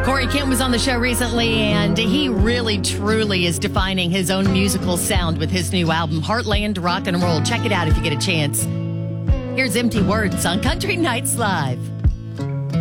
Corey Kent was on the show recently, and he really, truly is defining his own musical sound with his new album, Heartland Rock and Roll. Check it out if you get a chance. Here's Empty Words on Country Nights Live.